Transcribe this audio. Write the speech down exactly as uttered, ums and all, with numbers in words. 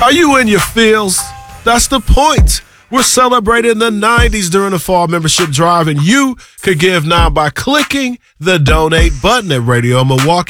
Are you in your feels? That's the point. We're celebrating the nineties during the fall membership drive, and you could give now by clicking the donate button at Radio Milwaukee.